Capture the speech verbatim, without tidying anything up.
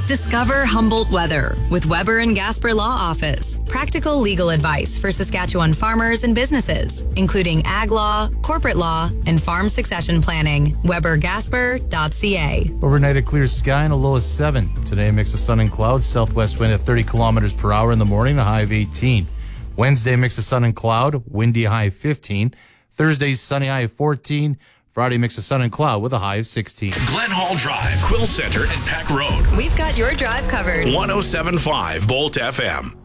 Discover Humboldt weather with Weber and Gasper Law Office. Practical legal advice for Saskatchewan farmers and businesses, including ag law, corporate law, and farm succession planning. Weber Gasper dot C A. Overnight, a clear sky and a low of seven. Today, a mix of sun and clouds. Southwest wind at thirty kilometers per hour in the morning, a high of eighteen. Wednesday, mix of sun and cloud, windy, high of fifteen. Thursday, sunny, high of fourteen. Friday, mix of sun and cloud with a high of sixteen. Glen Hall Drive, Quill Center, and Pack Road. We've got your drive covered. one oh seven point five Volt F M.